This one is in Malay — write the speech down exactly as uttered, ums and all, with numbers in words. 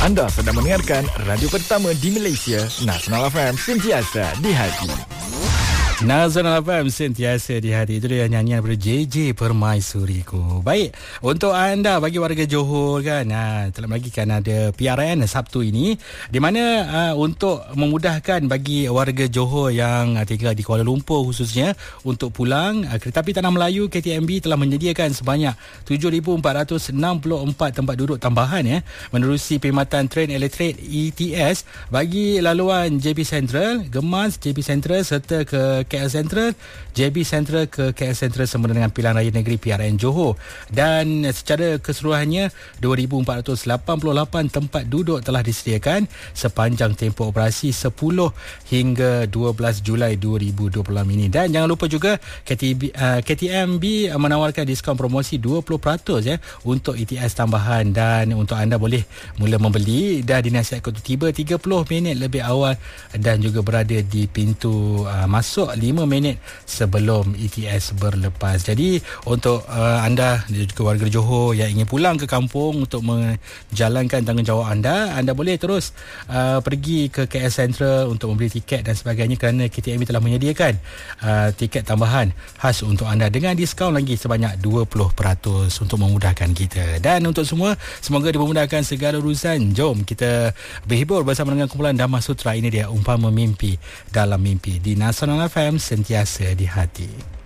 Anda sedang mendengarkan radio pertama di Malaysia, Nasional F M, sentiasa di hati. Nasional F M, sentiasa di hati. Itu dia nyanyian daripada J J Permaisuriku. Baik, untuk anda bagi warga Johor kan, ha, telah lagi kan ada P R N Sabtu ini, di mana uh, untuk memudahkan bagi warga Johor yang uh, tinggal di Kuala Lumpur khususnya untuk pulang, uh, Kereta Api Tanah Melayu K T M B telah menyediakan sebanyak tujuh ribu empat ratus enam puluh empat tempat duduk tambahan ya, menerusi perkhidmatan tren elektrik E T S bagi laluan J B Central, Gemas, J B Central serta ke K L Central, J B Central ke K L Central sempena dengan Pilihan Raya Negeri P R N Johor. Dan secara keseluruhannya dua ribu empat ratus lapan puluh lapan tempat duduk telah disediakan sepanjang tempoh operasi sepuluh hingga dua belas Julai dua ribu dua puluh enam ini. Dan jangan lupa juga K T B, uh, K T M B menawarkan diskaun promosi dua puluh peratus ya untuk E T S tambahan, dan untuk anda boleh mula membeli dan dinasihatkan untuk tiba tiga puluh minit lebih awal dan juga berada di pintu uh, masuk lima minit sebelum E T S berlepas. Jadi untuk uh, anda dan juga warga Johor yang ingin pulang ke kampung untuk menjalankan tanggungjawab anda, anda boleh terus uh, pergi ke K L Central untuk membeli tiket dan sebagainya, kerana K T M B telah menyediakan uh, tiket tambahan khas untuk anda dengan diskaun lagi sebanyak dua puluh peratus untuk memudahkan kita. Dan untuk semua, semoga dimudahkan segala urusan. Jom kita berhibur bersama dengan kumpulan Dhamma Sutra. Ini dia Umpama Mimpi Dalam Mimpi di Nasional F M, sentiasa di hati.